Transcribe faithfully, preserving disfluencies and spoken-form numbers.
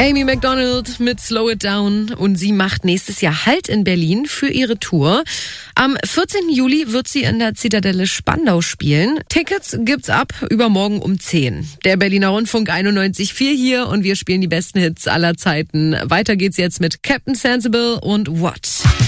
Amy Macdonald mit Slow It Down und sie macht nächstes Jahr Halt in Berlin für ihre Tour. Am vierzehnten Juli wird sie in der Zitadelle Spandau spielen. Tickets gibt's ab übermorgen um zehn. Der Berliner Rundfunk einundneunzig Komma vier hier und wir spielen die besten Hits aller Zeiten. Weiter geht's jetzt mit Captain Sensible und What.